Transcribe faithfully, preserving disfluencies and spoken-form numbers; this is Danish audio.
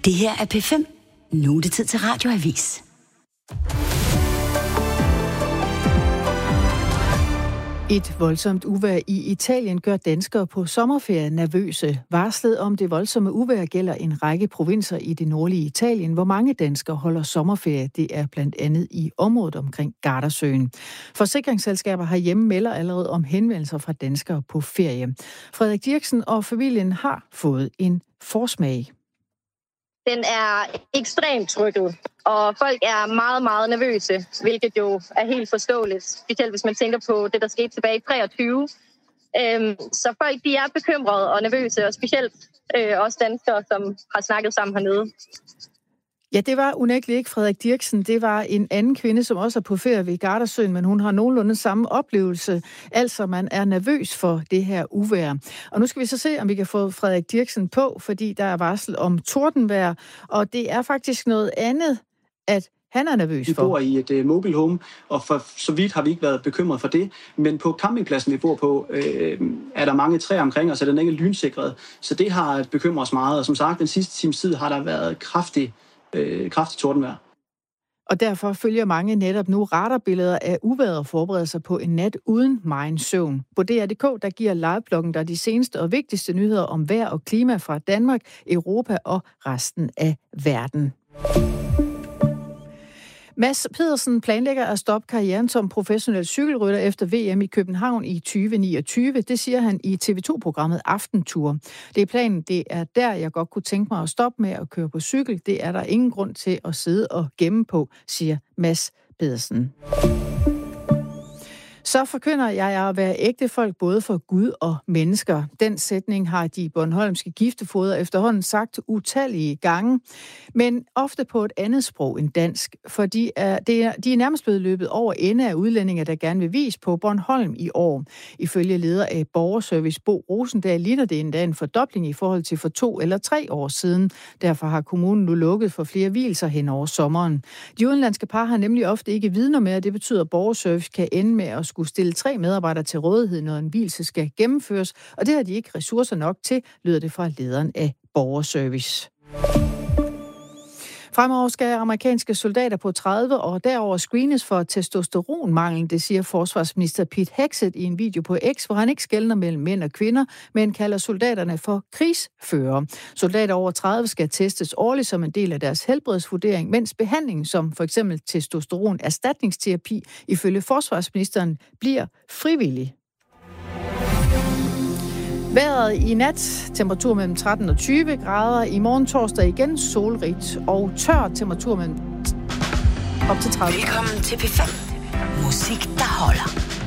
Det her er P fem. Nu er det tid til Radioavis. Et voldsomt uvejr i Italien gør danskere på sommerferie nervøse. Varslet om det voldsomme uvejr gælder en række provinser i det nordlige Italien, hvor mange danskere holder sommerferie. Det er blandt andet i området omkring Gardasøen. Forsikringsselskaber herhjemme melder allerede om henvendelser fra danskere på ferie. Frederik Dirksen og familien har fået en forsmag. Den er ekstremt trykket, og folk er meget, meget nervøse, hvilket jo er helt forståeligt, specielt hvis man tænker på det, der skete tilbage i treogtyve. Øhm, så folk de er bekymrede og nervøse, og specielt øh, også danskere, som har snakket sammen hernede. Ja, det var unægteligt ikke Frederik Dirksen. Det var en anden kvinde, som også er på ferie ved Gardasøen, men hun har nogenlunde samme oplevelse. Altså, man er nervøs for det her uvejr. Og nu skal vi så se, om vi kan få Frederik Dirksen på, fordi der er varsel om tordenvejr, og det er faktisk noget andet, at han er nervøs for. Vi bor i et uh, mobile home, og for så vidt har vi ikke været bekymret for det. Men på campingpladsen, vi bor på, øh, er der mange træer omkring os, så den er ikke lynsikret. Så det har bekymret os meget. Og som sagt, den sidste times tid har der været kraftig Øh, kraftigt tordenvejr. Og derfor følger mange netop nu radarbilleder af uvejret og forbereder sig på en nat uden megen søvn. På D R punktum d k, der giver livebloggen der de seneste og vigtigste nyheder om vejr og klima fra Danmark, Europa og resten af verden. Mads Pedersen planlægger at stoppe karrieren som professionel cykelrytter efter V M i København i tyve niogtyve. Det siger han i T V to-programmet Aftentour. Det er planen, det er der, jeg godt kunne tænke mig at stoppe med at køre på cykel. Det er der ingen grund til at sidde og gemme på, siger Mads Pedersen. Så forkynder jeg at være ægtefolk både for Gud og mennesker. Den sætning har de bornholmske giftefoder efterhånden sagt utallige gange, men ofte på et andet sprog end dansk, for de er, de er, de er nærmest blevet løbet over ende af udlændinge, der gerne vil vise på Bornholm i år. Ifølge leder af borgerservice Bo Rosendal ligner det endda en fordobling i forhold til for to eller tre år siden. Derfor har kommunen nu lukket for flere vielser hen over sommeren. De udenlandske par har nemlig ofte ikke vidner med, og det betyder, at borgerservice kan ende med at skulle stille tre medarbejdere til rådighed, når en vielse skal gennemføres, og det har de ikke ressourcer nok til, lyder det fra lederen af borgerservice. Fremover skal amerikanske soldater på tredive og derover screenes for testosteronmangel, det siger forsvarsminister Pete Hegseth i en video på X, hvor han ikke skelner mellem mænd og kvinder, men kalder soldaterne for krigsførere. Soldater over tredive skal testes årligt som en del af deres helbredsvurdering, mens behandling som for eksempel testosteron erstatningsterapi ifølge forsvarsministeren bliver frivillig. Vejret i nat, temperatur mellem tretten og tyve grader. I morgen torsdag igen solrigt og tør, temperatur mellem op til tredive. Velkommen til P fem. Musik, der holder.